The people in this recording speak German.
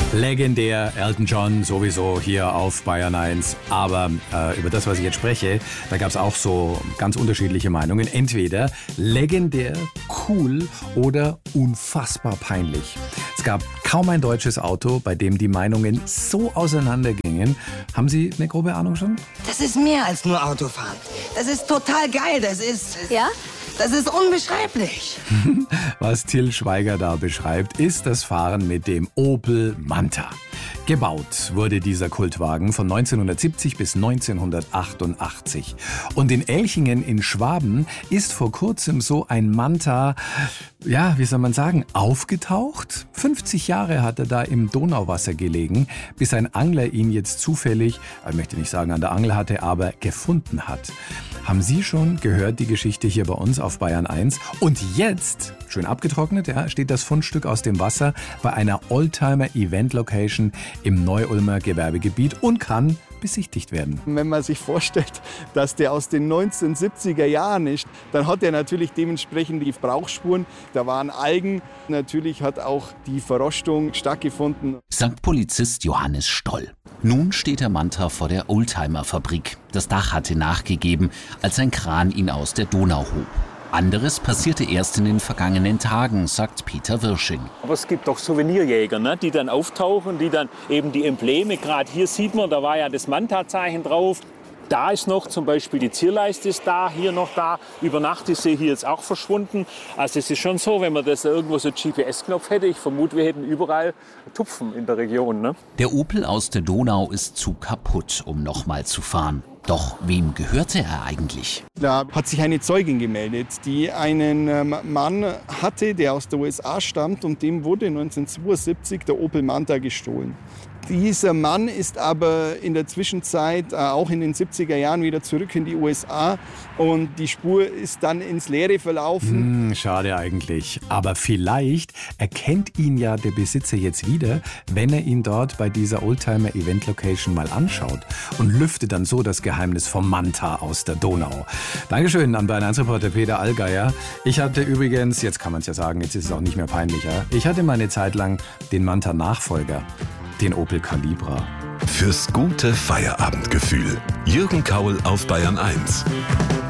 Legendär, Elton John sowieso hier auf Bayern 1. Aber über das, was ich jetzt spreche, da gab es auch so ganz unterschiedliche Meinungen. Entweder legendär, cool oder unfassbar peinlich. Es gab kaum ein deutsches Auto, bei dem die Meinungen so auseinandergingen. Haben Sie eine grobe Ahnung schon? Das ist mehr als nur Autofahren. Das ist total geil. Das ist... Ja? Das ist unbeschreiblich. Was Till Schweiger da beschreibt, ist das Fahren mit dem Opel Manta. Gebaut wurde dieser Kultwagen von 1970 bis 1988. Und in Elchingen in Schwaben ist vor kurzem so ein Manta, ja, wie soll man sagen, aufgetaucht. 50 Jahre hat er da im Donauwasser gelegen, bis ein Angler ihn jetzt zufällig, ich möchte nicht sagen an der Angel hatte, aber gefunden hat. Haben Sie schon gehört, die Geschichte hier bei uns auf Bayern 1? Und jetzt, schön abgetrocknet, ja, steht das Fundstück aus dem Wasser bei einer Oldtimer-Event-Location im Neu-Ulmer Gewerbegebiet und kann besichtigt werden. Wenn man sich vorstellt, dass der aus den 1970er Jahren ist, dann hat er natürlich dementsprechend die Brauchspuren. Da waren Algen, natürlich hat auch die Verrostung stattgefunden. Sagt Polizist Johannes Stoll. Nun steht der Manta vor der Oldtimer-Fabrik. Das Dach hatte nachgegeben, als ein Kran ihn aus der Donau hob. Anderes passierte erst in den vergangenen Tagen, sagt Peter Wirsching. Aber es gibt auch Souvenirjäger, ne, die dann auftauchen, die dann eben die Embleme, gerade hier sieht man, da war ja das Manta-Zeichen drauf. Da ist noch zum Beispiel die Zierleiste ist da, hier noch da. Über Nacht ist sie hier jetzt auch verschwunden. Also es ist schon so, wenn man das irgendwo so einen GPS-Knopf hätte, ich vermute, wir hätten überall Tupfen in der Region. Ne? Der Opel aus der Donau ist zu kaputt, um nochmal zu fahren. Doch wem gehörte er eigentlich? Da hat sich eine Zeugin gemeldet, die einen Mann hatte, der aus der USA stammt, und dem wurde 1972 der Opel Manta gestohlen. Dieser Mann ist aber in der Zwischenzeit, auch in den 70er Jahren, wieder zurück in die USA und die Spur ist dann ins Leere verlaufen. Schade eigentlich. Aber vielleicht erkennt ihn ja der Besitzer jetzt wieder, wenn er ihn dort bei dieser Oldtimer-Event-Location mal anschaut und lüftet dann so das Geheimnis vom Manta aus der Donau. Dankeschön an Bayern 1-Reporter Peter Allgeier. Ich hatte übrigens, jetzt kann man es ja sagen, jetzt ist es auch nicht mehr peinlicher, ich hatte mal eine Zeit lang den Manta-Nachfolger. Den Opel Calibra. Fürs gute Feierabendgefühl. Jürgen Kaul auf Bayern 1.